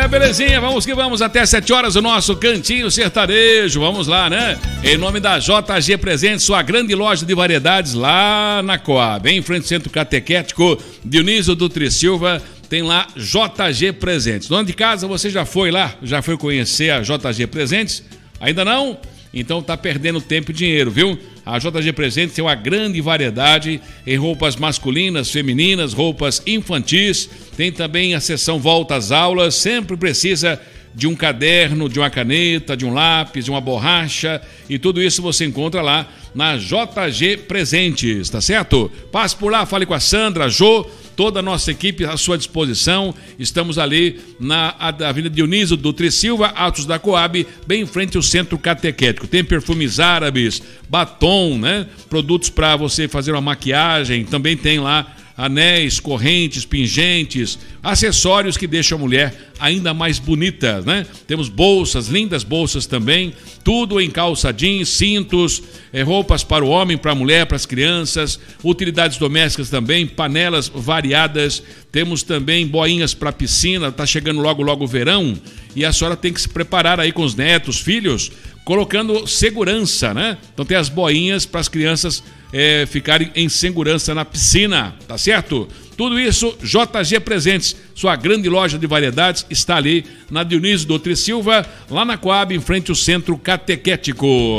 Belezinha, vamos que vamos até 7 horas o nosso Cantinho Sertanejo, vamos lá, né? Em nome da JG Presentes, sua grande loja de variedades lá na Coab, em frente ao Centro Catequético Dionísio Dutra Silva, tem lá JG Presentes. Dono de casa, você já foi lá? Já foi conhecer a JG Presentes? Ainda não? Então tá perdendo tempo e dinheiro, viu? A JG Presentes tem uma grande variedade em roupas masculinas, femininas, roupas infantis. Tem também a seção volta às aulas. Sempre precisa de um caderno, de uma caneta, de um lápis, de uma borracha. E tudo isso você encontra lá na JG Presentes, tá certo? Passe por lá, fale com a Sandra, a Jô, toda a nossa equipe à sua disposição. Estamos ali na Avenida Dionísio Dutra Silva, Altos da Coab, bem em frente ao Centro Catequético. Tem perfumes árabes, batom, né? Produtos para você fazer uma maquiagem. Também tem lá anéis, correntes, pingentes, acessórios que deixam a mulher ainda mais bonita, né? Temos bolsas, lindas bolsas também, tudo em calça jeans, cintos, roupas para o homem, para a mulher, para as crianças, utilidades domésticas também, panelas variadas, temos também boinhas para piscina, tá chegando logo o verão e a senhora tem que se preparar aí com os netos, filhos, colocando segurança, né? Então tem as boinhas para as crianças ficarem em segurança na piscina, tá certo? Tudo isso, JG Presentes, sua grande loja de variedades, está ali na Dionísio Dutra Silva, lá na Coab, em frente ao Centro Catequético.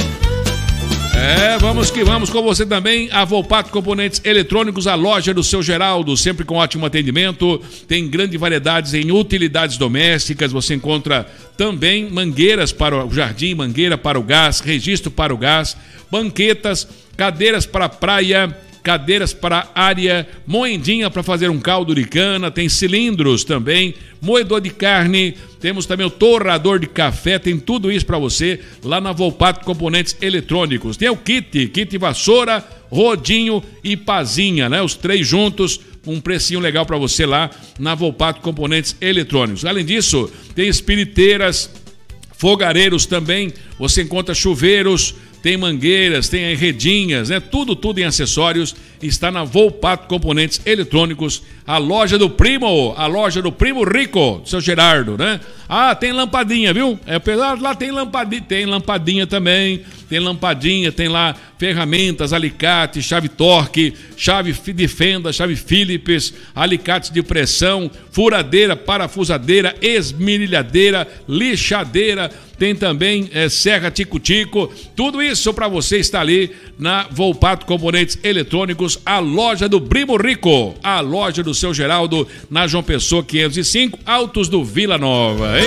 Vamos que vamos com você também, a Volpato Componentes Eletrônicos, a loja do seu Geraldo, sempre com ótimo atendimento, tem grande variedades em utilidades domésticas, você encontra também mangueiras para o jardim, mangueira para o gás, registro para o gás, banquetas, cadeiras para a praia, cadeiras para a área, moendinha para fazer um caldo de cana, tem cilindros também, moedor de carne, temos também o torrador de café, tem tudo isso para você lá na Volpato Componentes Eletrônicos. Tem o kit vassoura, rodinho e pazinha, né? Os três juntos, um precinho legal para você lá na Volpato Componentes Eletrônicos. Além disso, tem espiriteiras, fogareiros também, você encontra chuveiros, tem mangueiras, tem redinhas, né? Tudo em acessórios está na Volpato Componentes Eletrônicos, a loja do primo rico, seu Gerardo, né? Ah, tem lampadinha, viu? Lá tem lampadinha também, tem lá ferramentas, alicate, chave torque, chave de fenda, chave Phillips, alicates de pressão, furadeira, parafusadeira, esmerilhadeira, lixadeira, tem também serra tico-tico, tudo isso para você está ali na Volpato Componentes Eletrônicos, a loja do Primo Rico, a loja do seu Geraldo, na João Pessoa 505, Altos do Vila Nova.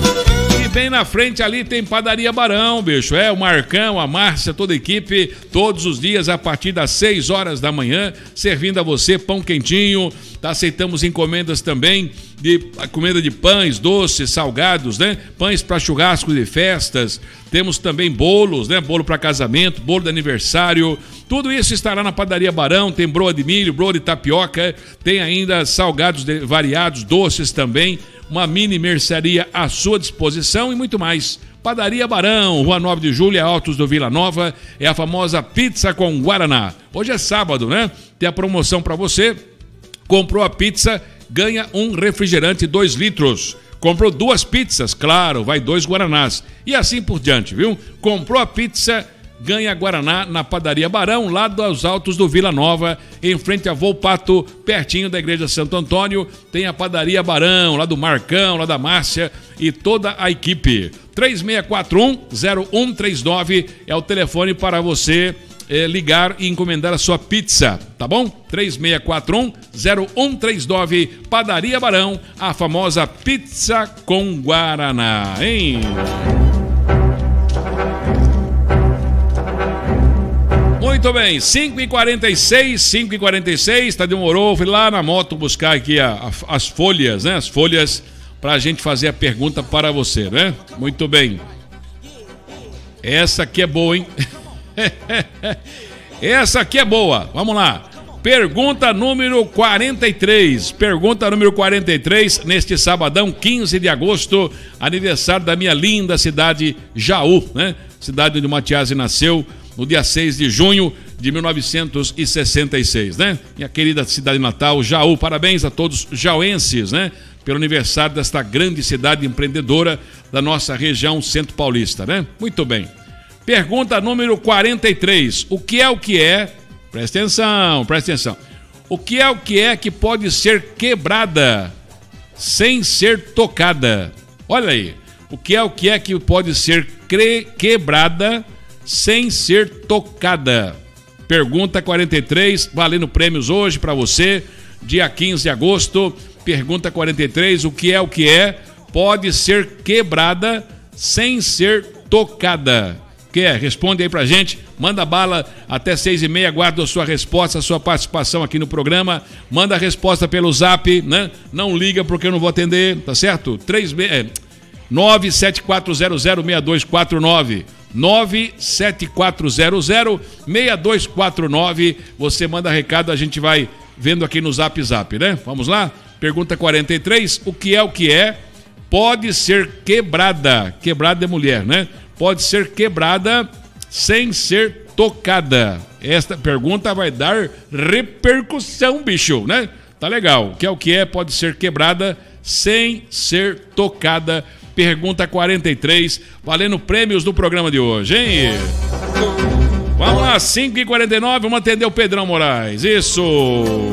E bem na frente ali tem Padaria Barão, bicho, o Marcão, a Márcia, toda a equipe, todos os dias a partir das 6 horas da manhã, servindo a você pão quentinho, aceitamos encomendas também, encomenda de pães, doces, salgados, né? Pães para churrascos e festas, temos também bolos, né? Bolo para casamento, bolo de aniversário, tudo isso estará na Padaria Barão, tem broa de milho, broa de tapioca, tem ainda salgados variados, doces também, uma mini mercearia à sua disposição e muito mais. Padaria Barão, Rua 9 de Julho, Altos do Vila Nova, é a famosa pizza com guaraná. Hoje é sábado, né? Tem a promoção para você. Comprou a pizza, ganha um refrigerante 2 litros. Comprou 2 pizzas, claro, vai 2 guaranás. E assim por diante, viu? Comprou a pizza, ganha Guaraná na Padaria Barão, lá dos Altos do Vila Nova, em frente a Volpato, pertinho da Igreja Santo Antônio, tem a Padaria Barão, lá do Marcão, lá da Márcia e toda a equipe. 3641-0139 é o telefone para você ligar e encomendar a sua pizza, tá bom? 3641-0139, Padaria Barão, a famosa pizza com Guaraná, hein? Muito bem, 5h46, tá, demorou, fui lá na moto buscar aqui as folhas, né? As folhas pra gente fazer a pergunta para você, né? Muito bem. Essa aqui é boa, hein? Essa aqui é boa, vamos lá. Pergunta número 43. Pergunta número 43, neste sabadão, 15 de agosto, aniversário da minha linda cidade Jaú, né? Cidade onde o Matiasi nasceu, no dia 6 de junho de 1966, né? Minha querida cidade natal, Jaú. Parabéns a todos jauenses, né? pelo aniversário desta grande cidade empreendedora da nossa região centro paulista, né? Muito bem. Pergunta número 43. O que é? Presta atenção. O que é que pode ser quebrada sem ser tocada? Olha aí. O que é que pode ser quebrada sem ser tocada? Pergunta 43, valendo prêmios hoje para você, dia 15 de agosto. Pergunta 43, o que é pode ser quebrada sem ser tocada? Responde aí pra gente, manda bala até 6h30, aguardo a sua resposta, a sua participação aqui no programa, manda a resposta pelo zap, né? Não liga porque eu não vou atender, tá certo? 974006249, 974006249, você manda recado, a gente vai vendo aqui no zap, né? Vamos lá? Pergunta 43, o que é pode ser quebrada é mulher, né? Pode ser quebrada sem ser tocada. Esta pergunta vai dar repercussão, bicho, né? Tá legal. O que é pode ser quebrada sem ser tocada. Pergunta 43, valendo prêmios do programa de hoje, hein? Vamos lá, 5h49, vamos atender o Pedrão Moraes. Isso!